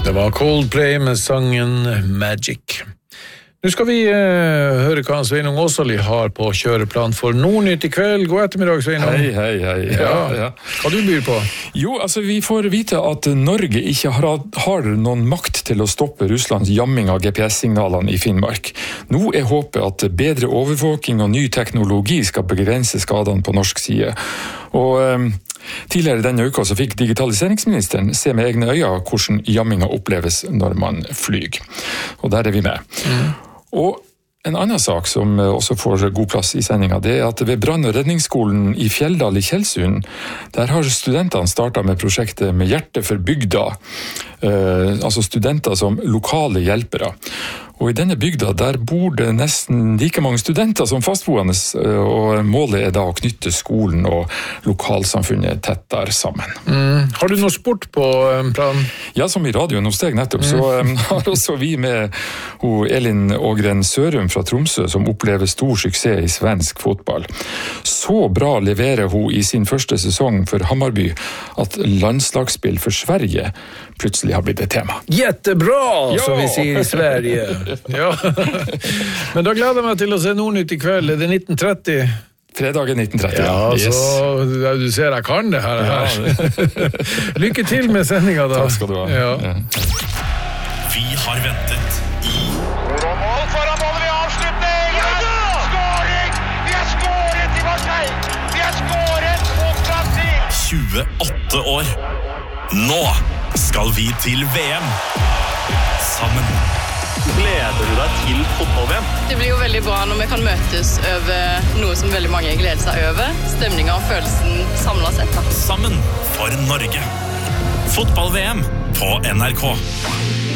Det var Coldplay med sangen Magic. Nu ska vi høre hva Sveinung Åsali har på kjøreplan for Nordnytt I kveld. God ettermiddag, Sveinung. Hei. Ja. Hva du byr på? Jo, altså vi får vite at Norge ikke har noen makt til å stoppe Russlands jamming av GPS-signalene I Finnmark. Nå håpet at bedre overvåking og ny teknologi skal begrense skadene på norsk side. Og tidligere denne uka så fikk digitaliseringsministeren se med egne øyne hvordan jamminga oppleves når man flyg. Og der vi med. Og en annen sak som også får god plass I sendinga, det at ved brann- og redningsskolen I Fjelldal I Kjelsund, der har studentene startet med prosjektet Med hjerte for bygda, altså studenter som lokale hjelpere. Og I denne bygda, der bor det nesten like mange studenter som fastboende, og målet da å knytte skolen og lokalsamfunnet tettere sammen. Har du noe sport på planen? Ja, som I radioen hos deg nettopp, så har også vi med Elin Ågren Sørum fra Tromsø, som opplever stor suksess I svensk fotball. Så bra leverer hun I sin første sesong for Hammarby, at landslagsspill for Sverige plutselig har blitt et tema. Jättebra, som vi sier I Sverige. Ja. Men da gleder jeg meg til å se Nordnytt I kveld. Det 1930? Fredagen 1930, ja. Yes. Så du ser jeg kan det her. Lykke til med sendinga da. Takk skal du ha. Ja. Vi har ventet I mål foran målet ved avslutning! Skåring! Vi har skåret I Marseille! Vi har skåret mot Brasil! 28 år. Nå skal vi til VM. Sammen. Gleder du deg til fotball-VM? Det blir jo veldig bra når vi kan møtes over noe som veldig mange gleder seg over. Stemningen og følelsen samlet sett. Sammen for Norge. Fotball-VM på NRK.